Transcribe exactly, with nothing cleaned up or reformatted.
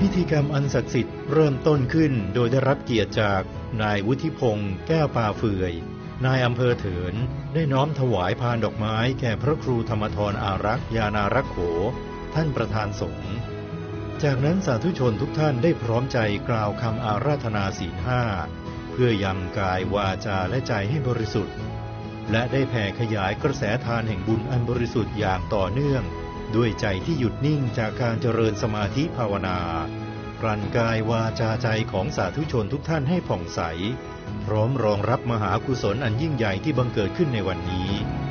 พิธีกรรมอันศักดิ์สิทธิ์เริ่มต้นขึ้นโดยได้รับเกียรติจากนายวุฒิพงษ์แก้วปาเฟือยนายอำเภอเถินได้น้อมถวายพานดอกไม้แก่พระครูธรรมธรอารักษ์ยานารักโขท่านประธานสงฆ์จากนั้นสาธุชนทุกท่านได้พร้อมใจกล่าวคำอาราธนาศีลห้าเพื่อยังกายวาจาและใจให้บริสุทธิ์และได้แผ่ขยายกระแสทานแห่งบุญอันบริสุทธิ์อย่างต่อเนื่องด้วยใจที่หยุดนิ่งจากการเจริญสมาธิภาวนากลั่นกายวาจาใจของสาธุชนทุกท่านให้ผ่องใสพร้อมรองรับมหากุศลอันยิ่งใหญ่ที่บังเกิดขึ้นในวันนี้